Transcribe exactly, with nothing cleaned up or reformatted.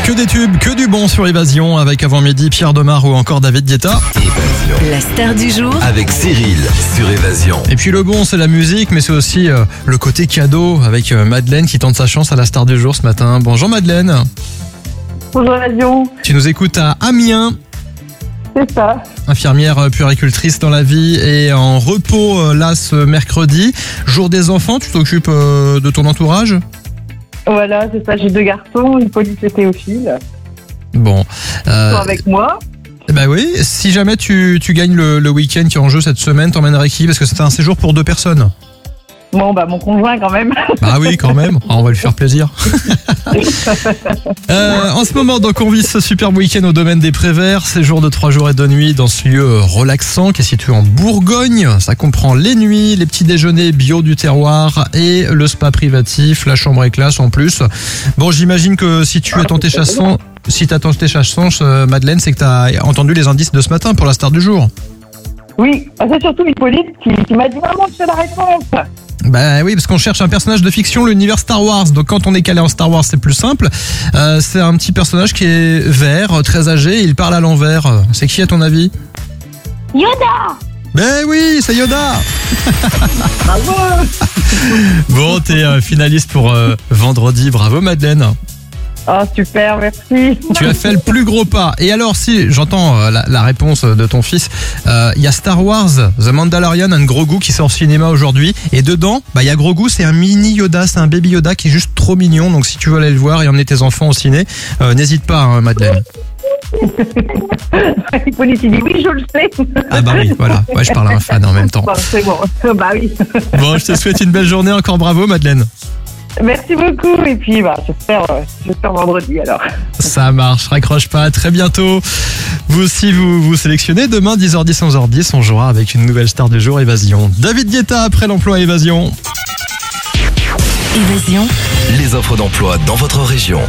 Que des tubes, que du bon sur Évasion avec avant midi Pierre Demar ou encore David Guetta. Évasion. La star du jour Avec Cyril sur Évasion. Et puis le bon c'est la musique mais c'est aussi euh, le côté cadeau avec euh, Madeleine qui tente sa chance à la star du jour ce matin. Bonjour Madeleine. Bonjour Évasion, Tu nous écoutes à Amiens, c'est ça. infirmière euh, puéricultrice dans la vie et en repos euh, là ce mercredi. Jour des enfants, tu t'occupes euh, de ton entourage ? Voilà, c'est ça, j'ai deux garçons, une police et Théophile, Bon. ils Euh, sont avec moi. bah oui, si jamais tu, tu gagnes le, le week-end qui est en jeu cette semaine, t'emmènerais qui ? Parce que c'est un séjour pour deux personnes. Bon, bah mon conjoint quand même. Bah oui, quand même. Ah, on va lui faire plaisir. euh, en ce moment, donc, on vit ce superbe week-end au domaine des Préverts. Séjour de trois jours et deux nuits dans ce lieu relaxant qui est situé en Bourgogne. Ça comprend les nuits, les petits déjeuners bio du terroir et le spa privatif. La chambre est classe en plus. Bon, j'imagine que si tu as tenté chassons, si t'as tenté chassons, euh, Madeleine, c'est que t'as entendu les indices de ce matin pour la star du jour. Oui, c'est surtout Hippolyte qui, qui m'a dit vraiment tu fais la réponse. Bah oui, parce qu'on cherche un personnage de fiction, l'univers Star Wars. Donc quand on est calé en Star Wars, c'est plus simple. Euh, c'est un petit personnage qui est vert, très âgé, il parle à l'envers. C'est qui à ton avis ? Yoda. Ben oui, c'est Yoda. Bravo. Bon, t'es euh, finaliste pour euh, vendredi. Bravo Madeleine. Oh super, merci. Tu as fait le plus gros pas. Et alors, si j'entends euh, la, la réponse de ton fils, il euh, y a Star Wars, The Mandalorian and Grogu qui sort au cinéma aujourd'hui. Et dedans, bah il y a Grogu, c'est un mini Yoda, c'est un baby Yoda qui est juste trop mignon. Donc si tu veux aller le voir et emmener tes enfants au ciné, euh, n'hésite pas, hein, Madeleine. Hippolyte il dit oui, je le sais. Ah bah oui, voilà. Ouais, je parle à un fan en même temps. Bon, c'est bon, bah oui. Bon, je te souhaite une belle journée. Encore bravo, Madeleine. Merci beaucoup et puis bah j'espère, euh, j'espère vendredi alors. Ça marche, raccroche pas. À très bientôt. Vous aussi, vous vous sélectionnez. Demain, dix heures dix, onze heures dix, on jouera avec une nouvelle star du jour, Évasion. David Guetta après l'emploi Évasion. Évasion. Les offres d'emploi dans votre région.